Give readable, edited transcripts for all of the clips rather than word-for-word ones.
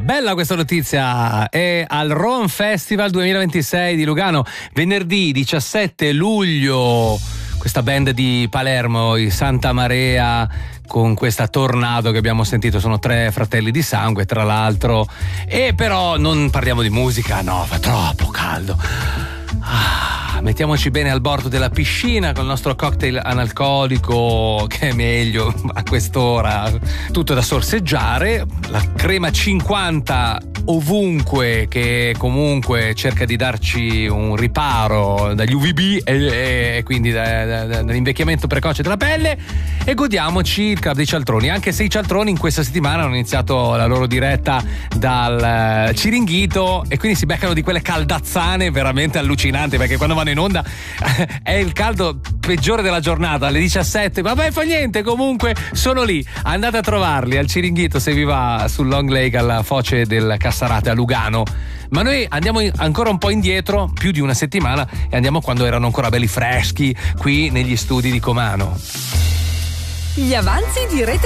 bella questa notizia. È al Ron Festival 2026 di Lugano, venerdì 17 luglio. Questa band di Palermo, i Santa Marea, con questa Tornado che abbiamo sentito, sono 3 fratelli di sangue tra l'altro. E però non parliamo di musica, no, fa troppo caldo. Mettiamoci bene al bordo della piscina con il nostro cocktail analcolico, che è meglio a quest'ora, tutto da sorseggiare, la crema 50 ovunque, che comunque cerca di darci un riparo dagli UVB e quindi dall'invecchiamento precoce della pelle, e godiamoci il Club dei Cialtroni, anche se i Cialtroni in questa settimana hanno iniziato la loro diretta dal Ciringhito e quindi si beccano di quelle caldazzane veramente allucinanti, perché quando vanno in onda è il caldo peggiore della giornata alle 17, vabbè fa niente, comunque sono lì, andate a trovarli al Ciringhito se vi va, sul Long Lake alla foce del Cassarate a Lugano. Ma noi andiamo ancora un po' indietro, più di una settimana, e andiamo quando erano ancora belli freschi qui negli studi di Comano. Gli avanzi di Rete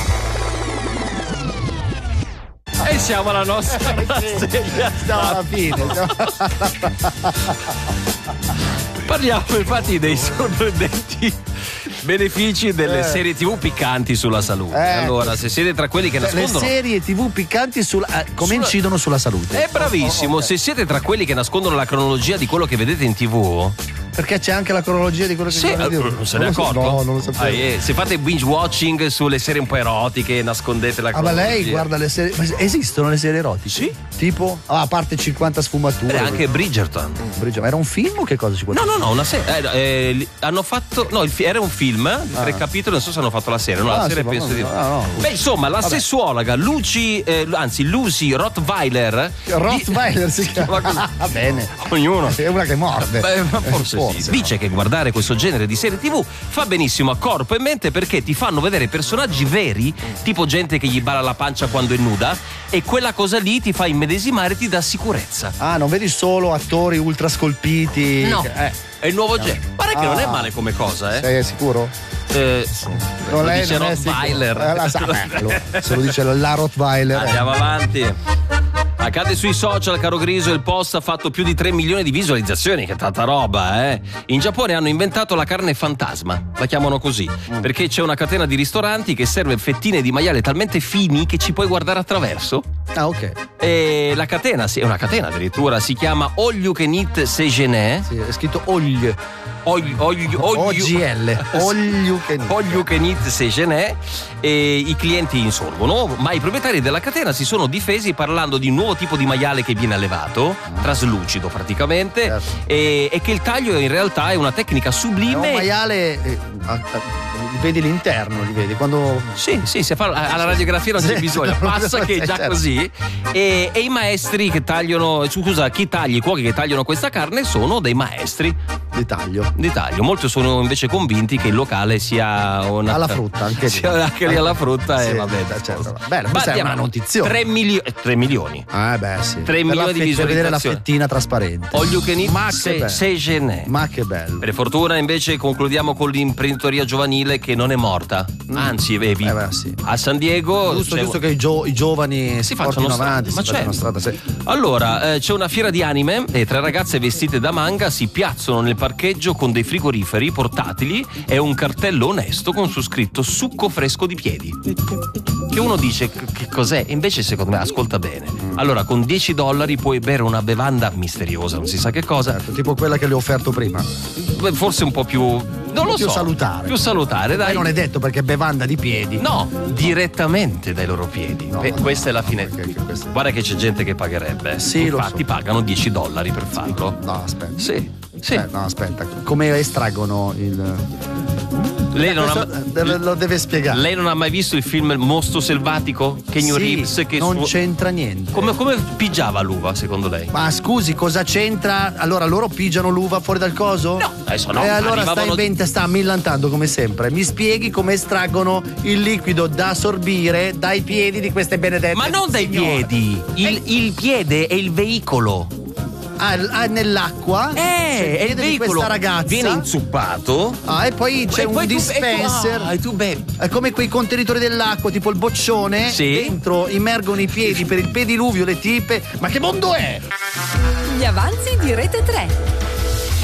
3. E siamo alla nostra rassegna. Siamo alla fine. Parliamo infatti dei sorprendenti benefici delle serie TV piccanti sulla salute. Allora, se siete tra quelli che nascondono le serie TV piccanti come incidono sulla salute. È bravissimo. Se siete tra quelli che nascondono la cronologia di quello che vedete in TV, perché c'è anche la cronologia di quello che non se ne è accorto? No, non lo sapevo. Se fate binge watching sulle serie un po' erotiche, nascondete la cronologia. Ma lei guarda le serie. Ma esistono le serie erotiche? Sì. Tipo? A parte 50 sfumature. Anche Bridgerton. Ma era un film o che cosa? No, una serie. Hanno fatto. No, era un film di 3 capitoli, non so se hanno fatto la serie. No, la serie penso di no. Beh, insomma, la sessuologa Lucy Rottweiler. Rottweiler si chiama così. Va bene. Ognuno. È una che morde. Forse sì. Dice che guardare questo genere di serie TV fa benissimo a corpo e mente, perché ti fanno vedere personaggi veri, tipo gente che gli balla la pancia quando è nuda, e quella cosa lì ti fa immedesimare e ti dà sicurezza. Non vedi solo attori ultra scolpiti? No. È il nuovo genere. Guarda che non è male come cosa, Sei sicuro? Non lei dice Rottweiler. Se lo dice la Rottweiler. Andiamo avanti. Accade sui social, caro Griso, il post ha fatto più di 3 milioni di visualizzazioni, che tanta roba, In Giappone hanno inventato la carne fantasma, la chiamano così, perché c'è una catena di ristoranti che serve fettine di maiale talmente fini che ci puoi guardare attraverso. Ok. E la catena, è una catena addirittura, si chiama All You Can Eat Sejené. Sì, è scritto OGL. All You Can Eat Sejené, e i clienti insorgono, ma i proprietari della catena si sono difesi parlando di un nuovo tipo di maiale che viene allevato, traslucido praticamente, e che il taglio in realtà è una tecnica sublime. È un maiale, vedi l'interno, li vedi quando. Sì, si fa alla radiografia non c'è bisogno, passa che è già così. E i maestri che tagliano, chi taglia, i cuochi che tagliano questa carne sono dei maestri di taglio. Molti sono invece convinti che il locale sia alla frutta, anche lì. Sia anche lì alla frutta, e vabbè, certo. Bene, questa è una notizia. 3 milioni. 3 milioni di visualizzazioni. Per vedere la fettina trasparente. All you can eat Sejené. Ma che bello. Per fortuna invece concludiamo con l'imprenditoria giovanile, che non è morta, anzi è viva. A San Diego giusto che i giovani si facciano avanti, ma si facciano strada. Allora c'è una fiera di anime e 3 ragazze vestite da manga si piazzano nel parcheggio con dei frigoriferi portatili e un cartello onesto con su scritto succo fresco di piedi, che uno dice che cos'è, e invece secondo me ascolta bene. Allora con $10 puoi bere una bevanda misteriosa, non si sa che cosa, tipo quella che le ho offerto prima, forse un po' più, non lo so, più salutare, dai. Non è detto, perché bevanda di piedi, no, direttamente dai loro piedi. Questa è la fine. Guarda che c'è gente che pagherebbe. Infatti pagano $10 per farlo. No, aspetta. Sì. No, aspetta. Come estraggono il. Lei lo deve spiegare. Lei non ha mai visto il film Mostro Selvatico? Keanu Reeves, che non c'entra niente. Come pigiava l'uva, secondo lei? Ma scusi, cosa c'entra? Allora loro pigiano l'uva fuori dal coso? No, adesso no. Allora sta millantando come sempre. Mi spieghi come estraggono il liquido da assorbire dai piedi di queste benedette? Ma non dai piedi. Il piede è il veicolo. nell'acqua. È il di veicolo, questa ragazza. viene inzuppato. E poi c'è un dispenser. E tu bevi. È come quei contenitori dell'acqua, tipo il boccione. Sì. Dentro immergono i piedi per il pediluvio, le tipe. Ma che mondo è? Gli avanzi di Rete 3.